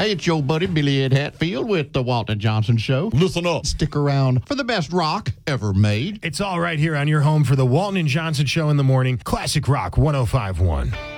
Hey, it's your buddy Billy Ed Hatfield with the Walton Johnson Show. Listen up. Stick around for the best rock ever made. It's all right here on your home for the Walton and Johnson Show in the morning. Classic Rock 105.1.